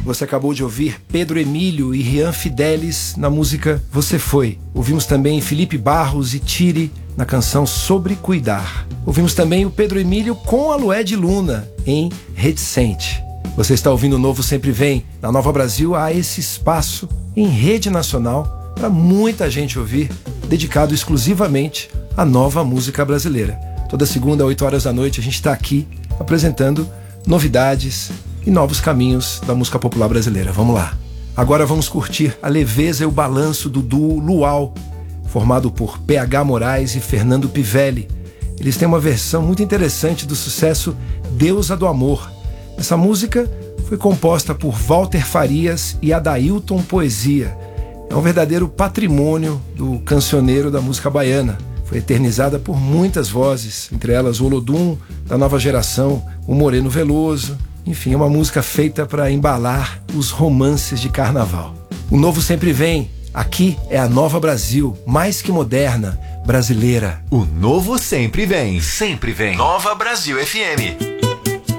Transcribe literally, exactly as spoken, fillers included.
Você acabou de ouvir Pedro Emílio e Rian Fidelis na música Você Foi. Ouvimos também Felipe Barros e Tire na canção Sobre Cuidar. Ouvimos também o Pedro Emílio com a Lued Luna em Reticente. Você está ouvindo o Novo Sempre Vem. Na Nova Brasil há esse espaço em rede nacional para muita gente ouvir, dedicado exclusivamente à nova música brasileira. Toda segunda, às oito horas da noite, a gente está aqui apresentando novidades e novos caminhos da música popular brasileira. Vamos lá. Agora vamos curtir a leveza e o balanço do duo Luau, formado por P H Moraes e Fernando Pivelli. Eles têm uma versão muito interessante do sucesso Deusa do Amor. Essa música foi composta por Walter Farias e Adailton Poesia. É um verdadeiro patrimônio do cancioneiro da música baiana. Foi eternizada por muitas vozes, entre elas o Olodum, da nova geração, o Moreno Veloso. Enfim, é uma música feita para embalar os romances de carnaval. O Novo Sempre Vem. Aqui é a Nova Brasil, mais que moderna, brasileira. O Novo Sempre Vem. Sempre vem. Nova Brasil F M.